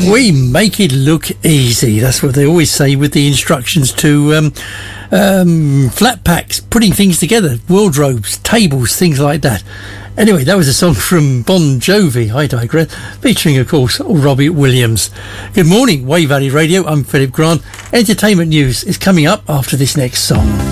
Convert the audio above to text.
We make it look easy. That's what they always say with the instructions to flat packs, putting things together, wardrobes, tables, things like that. Anyway, that was a song from Bon Jovi, I digress, featuring, of course, Robbie Williams. Good morning, Wey Valley Radio. I'm Philip Grant. Entertainment news is coming up after this next song.